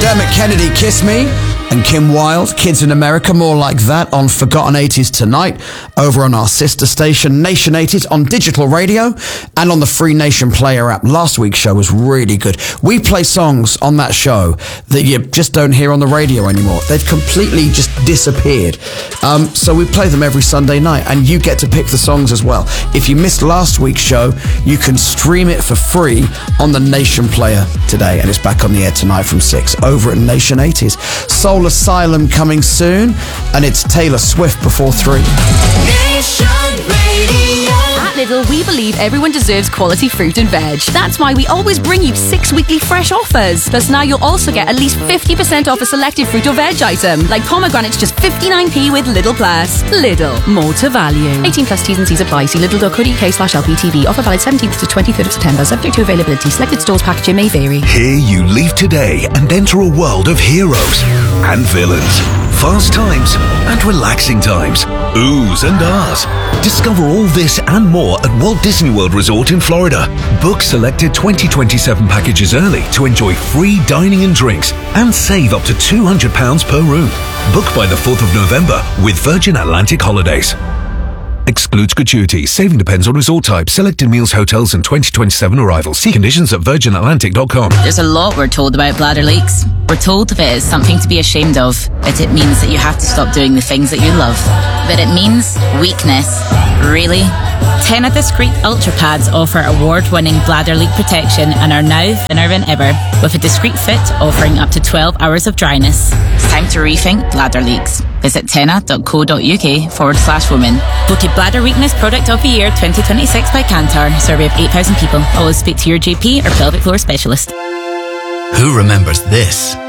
Dermot Kennedy, Kiss Me, and Kim Wilde, Kids in America, More Like That on Forgotten 80s tonight, over on our sister station, Nation 80s, on digital radio and on the Free Nation Player app. Last week's show was really good. We play songs on that show that you just don't hear on the radio anymore. They've completely just disappeared. So we play them every Sunday night, and you get to pick the songs as well. If you missed last week's show, you can stream it for free on the Nation Player today, and it's back on the air tonight from 6 over at Nation 80s. Soul Asylum coming soon, and it's Taylor Swift before 3. Nation Radio. At Lidl, we believe everyone deserves quality fruit and veg. That's why we always bring you 6 weekly fresh offers. Plus now you'll also get at least 50% off a selected fruit or veg item, like pomegranates just 59p with Lidl Plus. Lidl, more to value. 18 plus T's and C's apply. See lidl.co.uk/LPTV. Offer valid 17th to 23rd of September. Subject to availability. Selected stores packaging may vary. Here you leave today and enter a world of heroes and villains, fast times and relaxing times, oohs and ahs. Discover all this and more at Walt Disney World Resort in Florida. Book selected 2027 packages early to enjoy free dining and drinks and save up to £200 per room. Book by the 4th of November with Virgin Atlantic Holidays. Excludes gratuities. Saving depends on resort type, selected meals, hotels and 2027 arrivals. See conditions at virginatlantic.com. There's a lot we're told about bladder leaks. We're told that it is something to be ashamed of, that it means that you have to stop doing the things that you love. That it means weakness. Really? Tena Discreet Ultra Pads offer award-winning bladder leak protection and are now thinner than ever, with a discreet fit offering up to 12 hours of dryness. It's time to rethink bladder leaks. Visit tena.co.uk/women. Voted Bladder Weakness Product of the Year 2026 by Kantar. Survey of 8,000 people. Always speak to your GP or pelvic floor specialist. Who remembers this?